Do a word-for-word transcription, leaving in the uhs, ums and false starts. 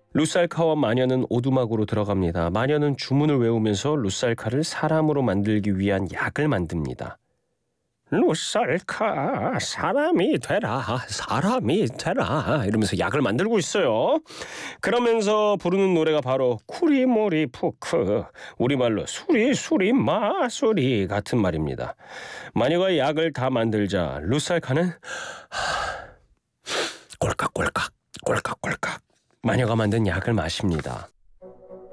루살카와 마녀는 오두막으로 들어갑니다. 마녀는 주문을 외우면서 루살카를 사람으로 만들기 위한 약을 만듭니다. 루살카, 사람이 되라, 사람이 되라 이러면서 약을 만들고 있어요. 그러면서 부르는 노래가 바로 쿠리모리 푸크, 우리말로 수리수리 마수리 같은 말입니다. 마녀가 약을 다 만들자 루살카는 꼴깍꼴깍 꼴깍꼴깍 마녀가 만든 약을 마십니다.